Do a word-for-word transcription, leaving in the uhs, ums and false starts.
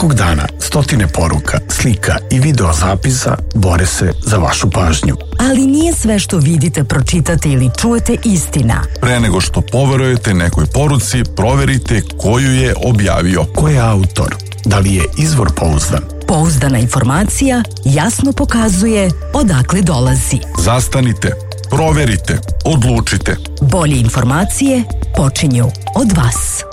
Svakog dana stotine poruka, slika i video zapisa bore se za vašu pažnju. Ali nije sve što vidite, pročitate ili čujete istina. Pre nego što poverujete nekoj poruci, proverite koju je objavio. Ko je autor? Da li je izvor pouzdan? Pouzdana informacija jasno pokazuje odakle dolazi. Zastanite, proverite, odlučite. Bolje informacije počinju od vas.